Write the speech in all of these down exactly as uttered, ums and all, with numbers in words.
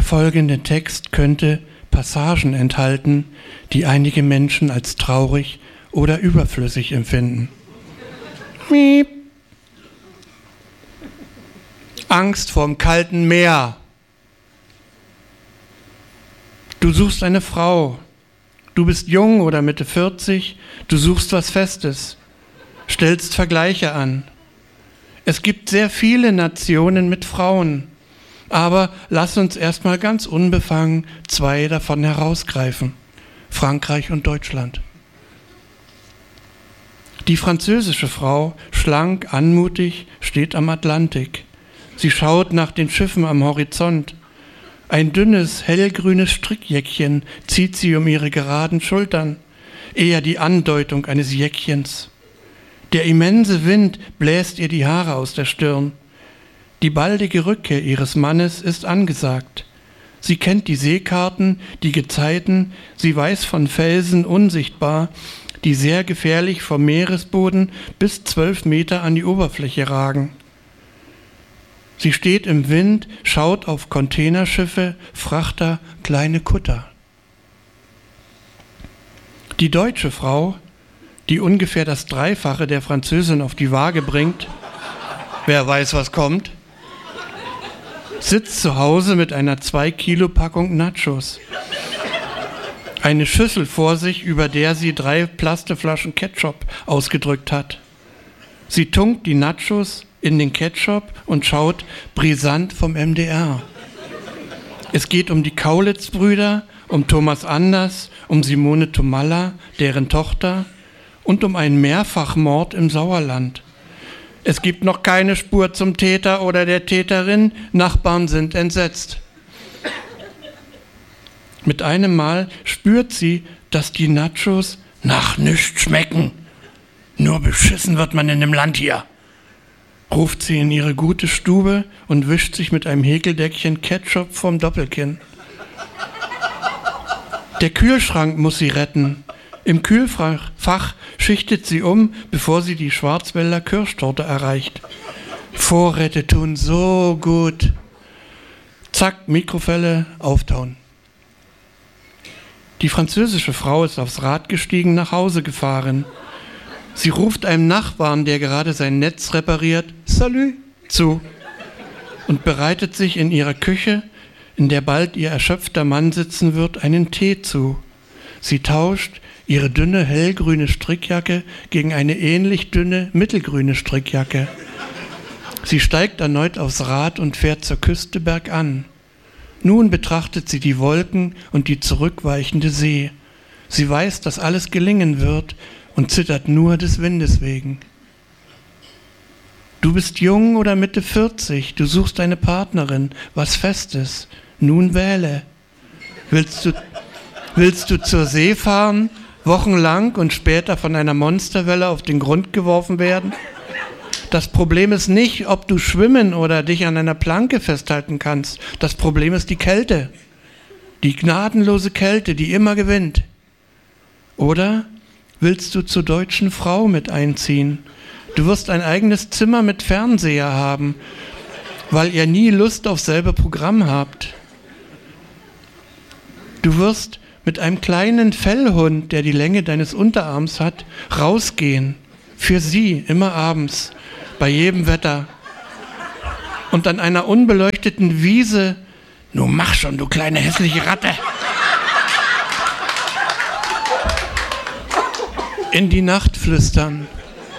folgende Text könnte Passagen enthalten, die einige Menschen als traurig oder überflüssig empfinden. Miep. Angst vorm kalten Meer. Du suchst eine Frau. Du bist jung oder Mitte vierzig. Du suchst was Festes. Stellst Vergleiche an. Es gibt sehr viele Nationen mit Frauen. Aber lass uns erstmal ganz unbefangen zwei davon herausgreifen. Frankreich und Deutschland. Die französische Frau, schlank, anmutig, steht am Atlantik. Sie schaut nach den Schiffen am Horizont. Ein dünnes, hellgrünes Strickjäckchen zieht sie um ihre geraden Schultern, eher die Andeutung eines Jäckchens. Der immense Wind bläst ihr die Haare aus der Stirn. Die baldige Rückkehr ihres Mannes ist angesagt. Sie kennt die Seekarten, die Gezeiten, sie weiß von Felsen unsichtbar, die sehr gefährlich vom Meeresboden bis zwölf Meter an die Oberfläche ragen. Sie steht im Wind, schaut auf Containerschiffe, Frachter, kleine Kutter. Die deutsche Frau, die ungefähr das Dreifache der Französin auf die Waage bringt, wer weiß, was kommt, sitzt zu Hause mit einer zwei Kilo Packung Nachos. Eine Schüssel vor sich, über der sie drei Plastikflaschen Ketchup ausgedrückt hat. Sie tunkt die Nachos in den Ketchup und schaut brisant vom M D R. Es geht um die Kaulitz-Brüder, um Thomas Anders, um Simone Tomalla, deren Tochter, und um einen Mehrfachmord im Sauerland. Es gibt noch keine Spur zum Täter oder der Täterin, Nachbarn sind entsetzt. Mit einem Mal spürt sie, dass die Nachos nach nichts schmecken. Nur beschissen wird man in dem Land hier. Ruft sie in ihre gute Stube und wischt sich mit einem Häkeldeckchen Ketchup vom Doppelkinn. Der Kühlschrank muss sie retten. Im Kühlfach schichtet sie um, bevor sie die Schwarzwälder Kirschtorte erreicht. Vorräte tun so gut. Zack, Mikrowelle, auftauen. Die französische Frau ist aufs Rad gestiegen, nach Hause gefahren. Sie ruft einem Nachbarn, der gerade sein Netz repariert, Salut zu und bereitet sich in ihrer Küche, in der bald ihr erschöpfter Mann sitzen wird, einen Tee zu. Sie tauscht ihre dünne hellgrüne Strickjacke gegen eine ähnlich dünne mittelgrüne Strickjacke. Sie steigt erneut aufs Rad und fährt zur Küste bergan. Nun betrachtet sie die Wolken und die zurückweichende See. Sie weiß, dass alles gelingen wird, und zittert nur des Windes wegen. Du bist jung oder Mitte vierzig, du suchst eine Partnerin, was Festes. Nun wähle. Willst du, willst du zur See fahren, wochenlang und später von einer Monsterwelle auf den Grund geworfen werden? Das Problem ist nicht, ob du schwimmen oder dich an einer Planke festhalten kannst. Das Problem ist die Kälte. Die gnadenlose Kälte, die immer gewinnt. Oder willst du zur deutschen Frau mit einziehen? Du wirst ein eigenes Zimmer mit Fernseher haben, weil ihr nie Lust auf selbe Programm habt. Du wirst mit einem kleinen Fellhund, der die Länge deines Unterarms hat, rausgehen. Für sie, immer abends, bei jedem Wetter. Und an einer unbeleuchteten Wiese, nun mach schon, du kleine hässliche Ratte, in die Nacht flüstern.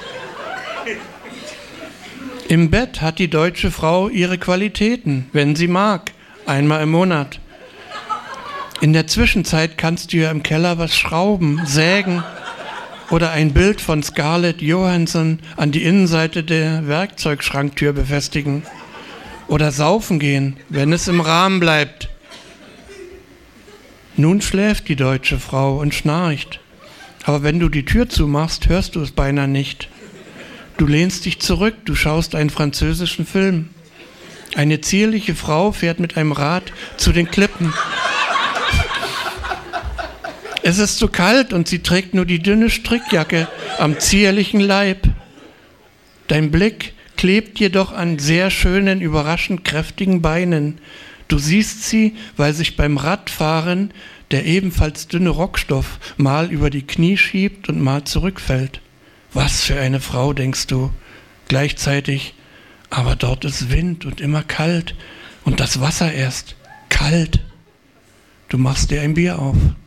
Im Bett hat die deutsche Frau ihre Qualitäten, wenn sie mag, einmal im Monat. In der Zwischenzeit kannst du ja im Keller was schrauben, sägen oder ein Bild von Scarlett Johansson an die Innenseite der Werkzeugschranktür befestigen. Oder saufen gehen, wenn es im Rahmen bleibt. Nun schläft die deutsche Frau und schnarcht. Aber wenn du die Tür zumachst, hörst du es beinahe nicht. Du lehnst dich zurück, du schaust einen französischen Film. Eine zierliche Frau fährt mit einem Rad zu den Klippen. Es ist zu kalt und sie trägt nur die dünne Strickjacke am zierlichen Leib. Dein Blick klebt jedoch an sehr schönen, überraschend kräftigen Beinen. Du siehst sie, weil sich beim Radfahren der ebenfalls dünne Rockstoff mal über die Knie schiebt und mal zurückfällt. Was für eine Frau, denkst du. Gleichzeitig, aber dort ist Wind und immer kalt und das Wasser erst kalt. Du machst dir ein Bier auf.